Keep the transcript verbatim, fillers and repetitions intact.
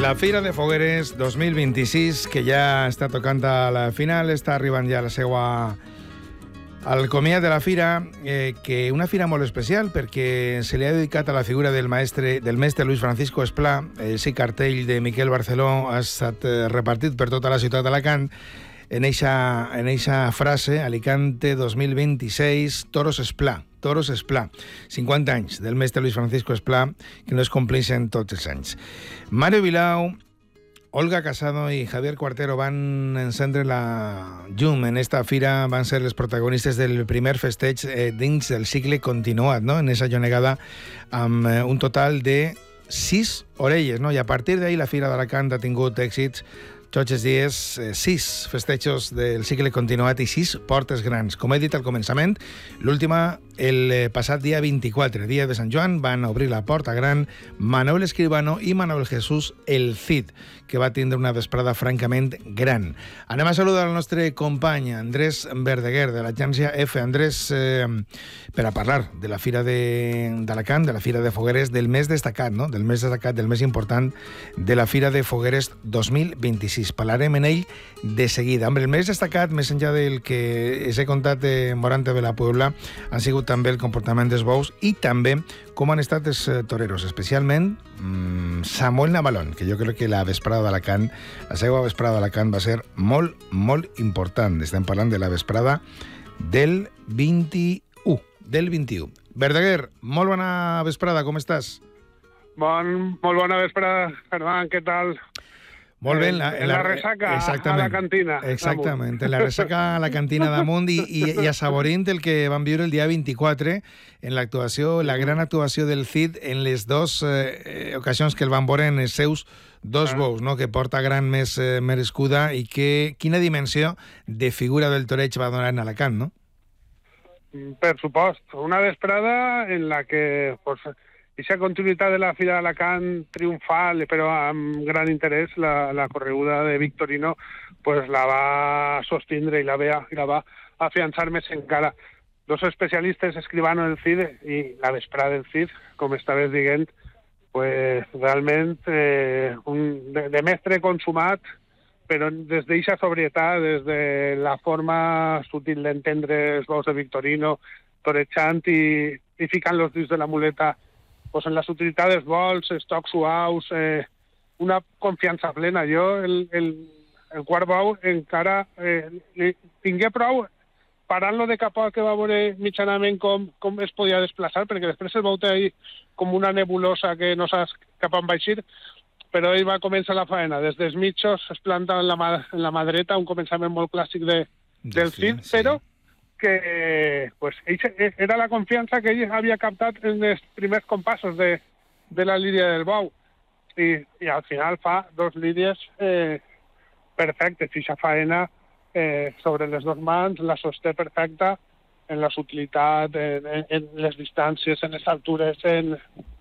La Fira de Fogueres dos mil vint-i-sis, que ja està tocant a la final, està arribant ja a la seva... al comiat de la fira, eh, que una fira molt especial perquè se li ha dedicat a la figura del mestre, del mestre Luis Francisco Esplà. Ese cartell de Miquel Barceló ha estat eh, repartit per tota la ciutat d'Alacant en eixa, en eixa frase: Alicante dos mil vint-i-sis, Toros Esplà. Toros Esplà, cinquanta anys del mestre Luis Francisco Esplà, que no es compleixen tots els anys. Mario Vilau, Olga Casado i Javier Cuartero van encendre la llum en esta fira, van ser els protagonistes del primer festeig eh, dins del cicle continuat, no? En esa jonegada amb eh, un total de sis orelles, no? I a partir d'ahí la Fira d'Alacant ha tingut èxits tots els dies, eh, sis festejos del cicle continuat i sis portes grans. Com he dit al començament, l'última el eh, passat dia vint-i-quatre, dia de Sant Joan, van obrir la porta gran Manuel Escribano i Manuel Jesús El Cid, que va tindre una vesprada francament gran. Anem a saludar el nostre company Andrés Verdaguer, de l'agència F. Andrés, eh, per a parlar de la Fira d'Alacant, de, de la Fira de Fogueres, del més destacat, no? del més destacat, del més important de la Fira de Fogueres dos mil vint-i-sis. Parlarem en ell de seguida. Hombre, el més destacat, més enllà del que us he contat de Morante de la Puebla, han sigut també el comportament dels bous i també com han estat els toreros, especialment mmm, Samuel Navalón, que jo crec que la vesprada d'Alacant, la seva vesprada d'Alacant va ser molt, molt important. Estem parlant de la vesprada del vint-i-u. Del vint-i-u. Verdaguer, molt bona vesprada, com estàs? Bon, molt bona vesprada, Ferran, què tal? Molt bé, en la, en la, la resaca a la cantina. Exactament, en la resaca a la cantina d'Amunt i, i, i assaborint el que vam viure el dia vint-i-quatre en l'actuació, la gran actuació del Cid en les dues eh, ocasions que el van veure en els seus dos ah. bous, no? Que porta gran més eh, merescuda i que quina dimensió de figura del toreig va donar en Alacant, no? Per supost, una vesprada en la que... Pues, Ixa continuïtat de la Fira d'Alacant triomfal, però amb gran interès, la, la correguda de Victorino pues, la va sostindre i la, va, i la va afiançar més encara. Dos especialistes, Escribano del Cid i la vesprada del Cid, com estaves dient, pues, realment eh, un, de, de mestre consumat, però des d'eixa sobrietat, des de la forma sutil d'entendre els bous de Victorino, torejant i, i ficant los dits de la muleta pues en la utilitat dels vols, estocs suaus, eh, una confiança plena. Jo, el, el, el quart bou, encara eh, tingué prou parant-lo de cap a que va veure mitjanament com, com es podia desplaçar, perquè després el bou té ahí com una nebulosa que no saps cap on va eixir, però ell va començar la faena. Des dels mitjos es planta en la, mà, en la mà dreta, un començament molt clàssic de, del Cid, sí, però que pues, era la confiança que ell havia captat en els primers compassos de, de la línia del bou. I, i al final fa dos línies eh, perfectes. I aquesta faena eh, sobre les dues mans la sosté perfecta en la subtilitat, en, en, en les distàncies, en les altures, en,